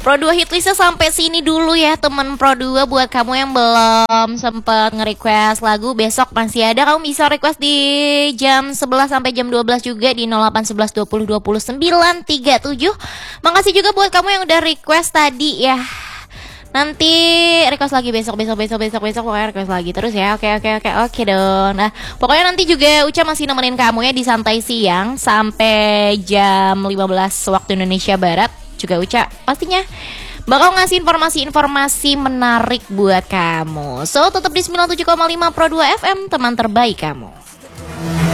Pro 2 hitlistnya sampai sini dulu ya temen Pro 2. Buat kamu yang belum sempet nge-request lagu, besok masih ada. Kamu bisa request di jam 11 sampai jam 12 juga di 0811 20 20 937. Makasih juga buat kamu yang udah request tadi ya. Nanti request lagi besok pokoknya request lagi terus ya. Oke dong. Nah, pokoknya nanti juga Uca masih nemenin kamu ya di Santai Siang sampai jam 15 waktu Indonesia Barat. Juga Uca pastinya bakal ngasih informasi-informasi menarik buat kamu. So, tetap di 97,5 Pro 2 FM, teman terbaik kamu.